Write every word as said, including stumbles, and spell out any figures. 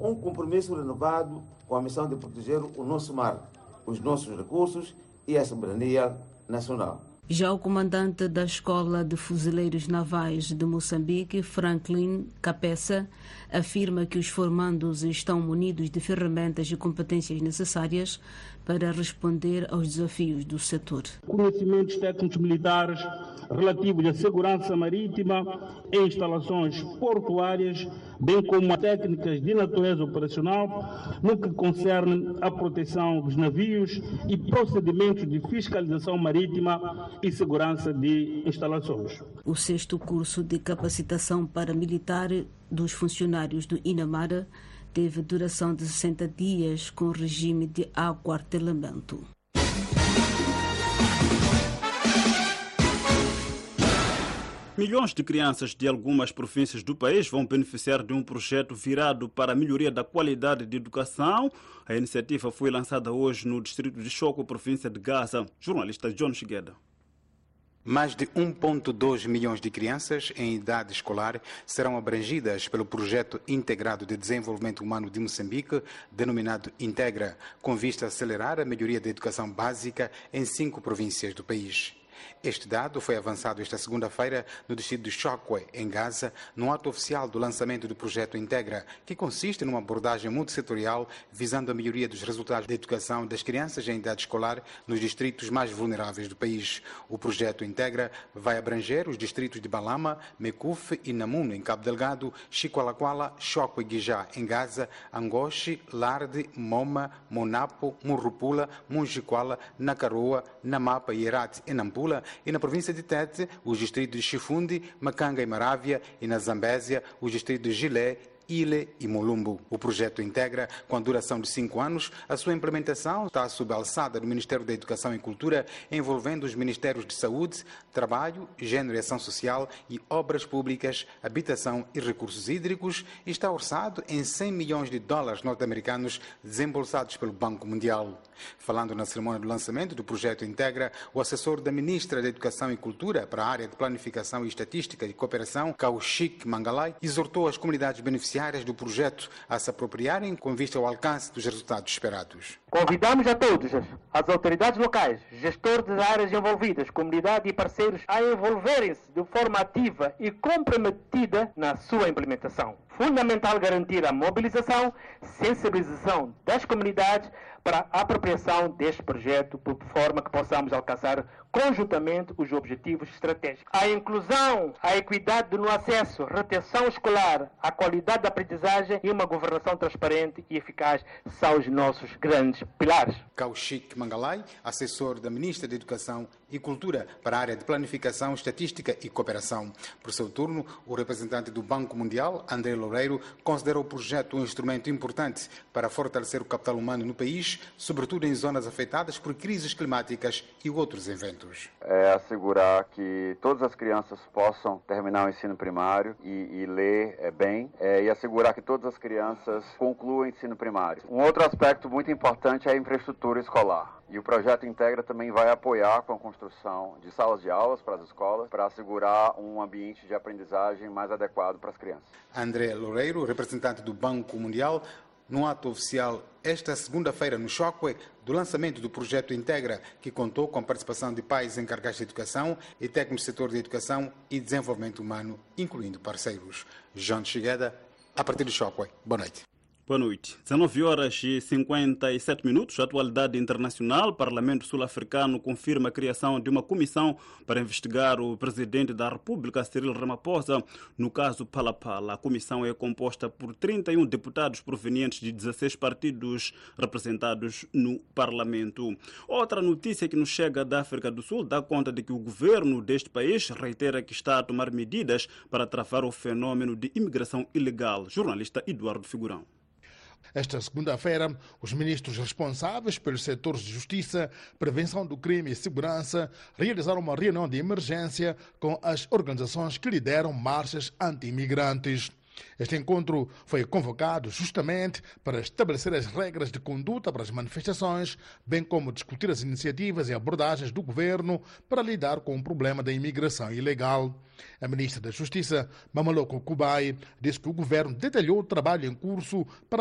um compromisso renovado com a missão de proteger o nosso mar, os nossos recursos e a soberania nacional. Já o comandante da Escola de Fuzileiros Navais de Moçambique, Franklin Capessa, afirma que os formandos estão munidos de ferramentas e competências necessárias para responder aos desafios do setor. Conhecimentos técnicos militares relativos à segurança marítima e instalações portuárias, bem como a técnicas de natureza operacional no que concerne à proteção dos navios e procedimentos de fiscalização marítima e segurança de instalações. O sexto curso de capacitação paramilitar dos funcionários do INAMAR teve duração de sessenta dias com regime de aquartelamento. Milhões de crianças de algumas províncias do país vão beneficiar de um projeto virado para a melhoria da qualidade de educação. A iniciativa foi lançada hoje no distrito de Choco, província de Gaza. Jornalista John Shigeda. Mais de um vírgula dois milhões de crianças em idade escolar serão abrangidas pelo Projeto Integrado de Desenvolvimento Humano de Moçambique, denominado Integra, com vista a acelerar a melhoria da educação básica em cinco províncias do país. Este dado foi avançado esta segunda-feira no distrito de Chokwe, em Gaza, no ato oficial do lançamento do projeto Integra, que consiste numa abordagem multissetorial visando a melhoria dos resultados da educação das crianças em idade escolar nos distritos mais vulneráveis do país. O projeto Integra vai abranger os distritos de Balama, Mekuf e Namuno, em Cabo Delgado, Chiqualaquala, Chokwe e Guijá, em Gaza, Angoche, Larde, Moma, Monapo, Murrupula, Munjiquala, Nakaroa, Namapa e Herat, em Nampula, e na província de Tete, os distritos de Chifundi, Macanga e Marávia, e na Zambésia, os distritos de Gilé, Ile e Mulumbo. O projeto integra, com a duração de cinco anos, a sua implementação está sob a alçada do Ministério da Educação e Cultura, envolvendo os Ministérios de Saúde, Trabalho, Gênero e Ação Social e Obras Públicas, Habitação e Recursos Hídricos, e está orçado em cem milhões de dólares norte-americanos desembolsados pelo Banco Mundial. Falando na cerimônia do lançamento do projeto Integra, o assessor da Ministra da Educação e Cultura para a área de Planificação e Estatística e Cooperação, Kaushik Mangalai, exortou as comunidades beneficiárias do projeto a se apropriarem com vista ao alcance dos resultados esperados. Convidamos a todos, as autoridades locais, gestores das áreas envolvidas, comunidade e parceiros, a envolverem-se de forma ativa e comprometida na sua implementação. Fundamental garantir a mobilização, sensibilização das comunidades para a apropriação deste projeto, por forma que possamos alcançar conjuntamente os objetivos estratégicos. A inclusão, a equidade no acesso, retenção escolar, a qualidade da aprendizagem e uma governação transparente e eficaz são os nossos grandes pilares. Kaushik Mangalai, assessor da Ministra da Educação e Cultura para a área de Planificação, Estatística e Cooperação. Por seu turno, o representante do Banco Mundial, André Loureiro, considerou o projeto um instrumento importante para fortalecer o capital humano no país, sobretudo em zonas afetadas por crises climáticas e outros eventos. É assegurar que todas as crianças possam terminar o ensino primário e, e ler é, bem, é, e assegurar que todas as crianças concluam o ensino primário. Um outro aspecto muito importante é a infraestrutura escolar. E o projeto Integra também vai apoiar com a construção de salas de aulas para as escolas, para assegurar um ambiente de aprendizagem mais adequado para as crianças. André Loureiro, representante do Banco Mundial, no ato oficial esta segunda-feira no Chokwe, do lançamento do projeto Integra, que contou com a participação de pais encarregados de educação e técnicos do setor de educação e desenvolvimento humano, incluindo parceiros. João Chigueda, a partir do Chokwe. Boa noite. Boa noite. dezenove horas e cinquenta e sete minutos. Atualidade internacional. O Parlamento Sul-Africano confirma a criação de uma comissão para investigar o presidente da República, Cyril Ramaphosa, no caso Phala-Phala. A comissão é composta por trinta e um deputados provenientes de dezesseis partidos representados no Parlamento. Outra notícia que nos chega da África do Sul dá conta de que o governo deste país reitera que está a tomar medidas para travar o fenômeno de imigração ilegal. Jornalista Eduardo Figurão. Esta segunda-feira, os ministros responsáveis pelos setores de justiça, prevenção do crime e segurança realizaram uma reunião de emergência com as organizações que lideram marchas anti-imigrantes. Este encontro foi convocado justamente para estabelecer as regras de conduta para as manifestações, bem como discutir as iniciativas e abordagens do governo para lidar com o problema da imigração ilegal. A ministra da Justiça, Mamaloko Kubai, disse que o governo detalhou o trabalho em curso para